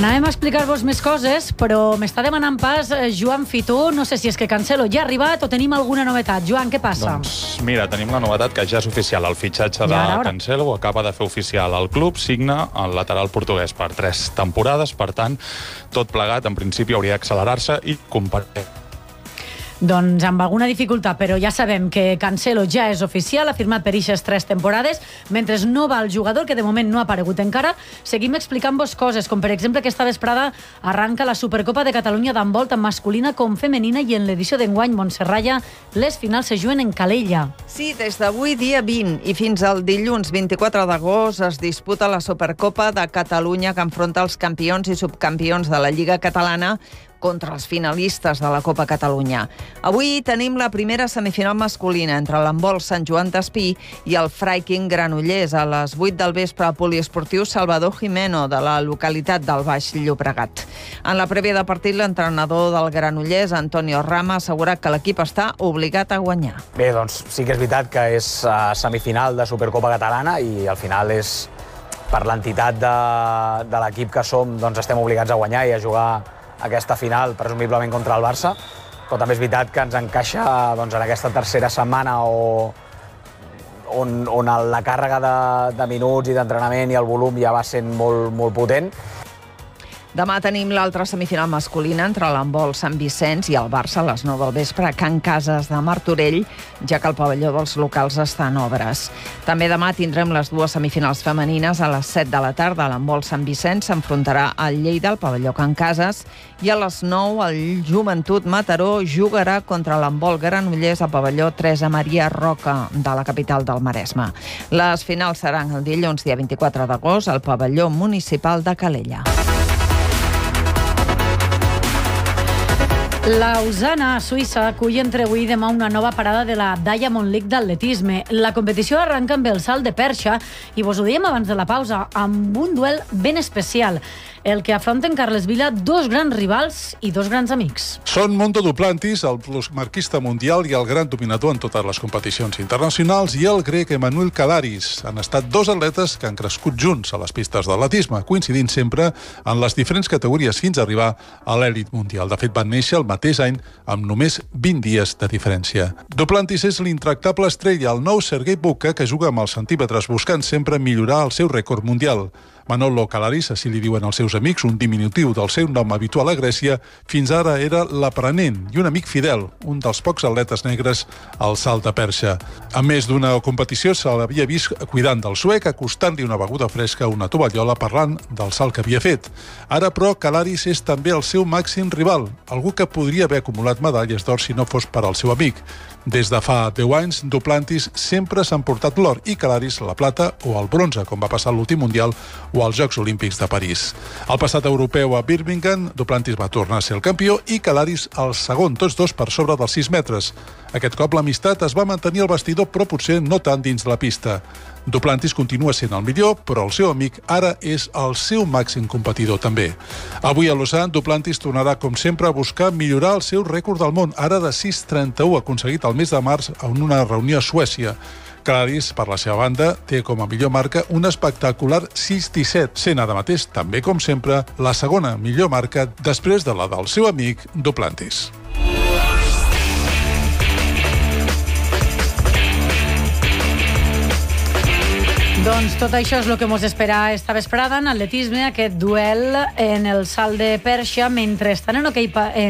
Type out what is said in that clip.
Anàvem a explicar-vos més coses, però m'està demanant pas Joan Fitu. No sé si és que Cancelo ja ha arribat o tenim alguna novetat. Joan, què passa? Doncs mira, tenim la novetat que ja és oficial. El fitxatge de Cancelo ho acaba de fer oficial el club, signa el lateral portuguès per 3 temporades, per tant, tot plegat en principi hauria d'accelerar-se i compartir. Doncs amb alguna dificultat, però ja sabem que Cancelo ja és oficial, ha firmat per eixes 3 temporades, mentre no va el jugador, que de moment no ha aparegut encara. Seguim explicant-vos coses, com per exemple que esta vesprada arranca la Supercopa de Catalunya d'handbol tant masculina com femenina, i en l'edició d'enguany, Montserrat, les finals se juguen en Calella. Sí, des d'avui, dia 20, i fins al dilluns 24 d'agost es disputa la Supercopa de Catalunya, que enfronta els campions i subcampions de la Lliga Catalana contra els finalistes de la Copa Catalunya. Avui tenim la primera semifinal masculina entre l'handbol Sant Joan d'Espí i el Freiking Granollers a les 8 del vespre al poliesportiu Salvador Jimeno de la localitat del Baix Llobregat. En la prèvia de partit, l'entrenador del Granollers, Antonio Rama, ha assegurat que l'equip està obligat a guanyar. Bé, doncs sí que és veritat que és semifinal de Supercopa Catalana i al final és per l'entitat de l'equip que som, doncs estem obligats a guanyar i a jugar aquesta final, presumiblement contra el Barça, però també és veritat que ens encaixa doncs, en aquesta tercera setmana on la càrrega de minuts i d'entrenament i el volum ja va sent molt potent. Demà tenim l'altra semifinal masculina entre l'handbol Sant Vicenç i el Barça a les 9 del vespre a Can Cases de Martorell, ja que el pavelló dels locals està en obres. També demà tindrem les dues semifinals femenines a les 7 de la tarda. L'handbol Sant Vicenç s'enfrontarà al Lleida, al pavelló Can Cases, i a les 9 el Joventut Mataró jugarà contra l'handbol Granollers al pavelló Teresa Maria Roca de la capital del Maresme. Les finals seran el dilluns, dia 24 d'agost, al pavelló municipal de Calella. Lausana, a Suïssa, acull entre avui i demà una nova parada de la Diamond League d'atletisme. La competició arranca amb el salt de perxa i vos ho dèiem abans de la pausa, amb un duel ben especial, el que afronten Carles Vila, dos grans rivals i dos grans amics. Són Mondo Duplantis, el plusmarquista mundial i el gran dominador en totes les competicions internacionals, i el grec Emanuel Kalaris. Han estat dos atletes que han crescut junts a les pistes d'atletisme, coincidint sempre en les diferents categories fins a arribar a l'èlit mundial. De fet, van néixer el mateix any amb només 20 dies de diferència. Duplantis és l'intractable estrella, el nou Sergei Bubka, que juga amb els centímetres buscant sempre millorar el seu rècord mundial. Manolo Kalaris, així li diuen els seus amics, un diminutiu del seu nom habitual a Grècia, fins ara era l'aprenent i un amic fidel, un dels pocs atletes negres al salt de perxa. A més d'una competició, se l'havia vist cuidant del suec, acostant-li una beguda fresca a una tovallola, parlant del salt que havia fet. Ara, però, Kalaris és també el seu màxim rival, algú que podria haver acumulat medalles d'or si no fos per al seu amic. Des de fa 10 anys, Duplantis sempre s'han portat l'or i Kalaris la plata o el bronze, com va passar a l'últim Mundial o als Jocs Olímpics de París. Al passat europeu a Birmingham, Duplantis va tornar a ser el campió i Kalaris el segon, tots dos per sobre dels 6 metres. Aquest cop l'amistat es va mantenir al vestidor, però potser no tant dins la pista. Duplantis continua sent el millor, però el seu amic ara és el seu màxim competidor també. Avui a Lausanne, Duplantis tornarà, com sempre, a buscar millorar el seu rècord del món, ara de 6,31, aconseguit el mes de març en una reunió a Suècia. Kalaris, per la seva banda, té com a millor marca un espectacular 6,17, sent ara mateix, també com sempre, la segona millor marca després de la del seu amic Duplantis. Doncs tot això és el que ens espera esta vesprada en atletisme, aquest duel en el salt de perxa, mentre estan en hoquei